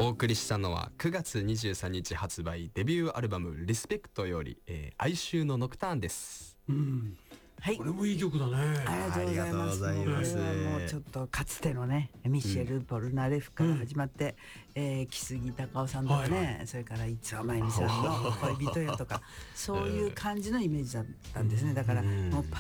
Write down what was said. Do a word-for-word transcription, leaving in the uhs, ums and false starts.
お送りしたのはくがつにじゅうさんにち発売デビューアルバムリスペクトより、えー、哀愁のノクターンです。 うん、はい、これもいい曲だね。 ありがとうございます。 これはもうちょっとかつてのねミシェル・ポルナレフから始まって、うんえー、木杉隆夫さんとかね、はい、それから五輪真由美さんの恋人よとかそういう感じのイメージだったんですね。だからもうパ